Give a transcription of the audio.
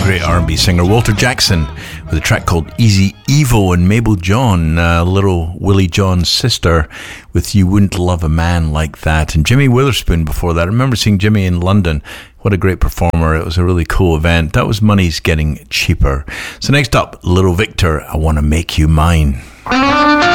great R&B singer Walter Jackson with a track called Easy Evo, and Mabel John, little Willie John's sister, with You Wouldn't Love a Man Like That. And Jimmy Witherspoon before that. I remember seeing Jimmy in London. What a great performer. It was a really cool event. That was Money's Getting Cheaper. So next up, Little Victor, I Want to Make You Mine.